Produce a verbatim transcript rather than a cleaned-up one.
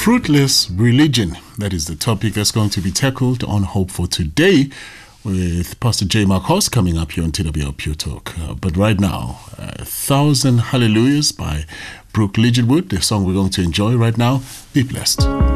Fruitless religion. That is the topic that's going to be tackled on Hope for Today with Pastor J. Marcos coming up here on T W L Pure Talk. Uh, but right now, A Thousand Hallelujahs by Brooke Ligetwood, the song we're going to enjoy right now. Be blessed.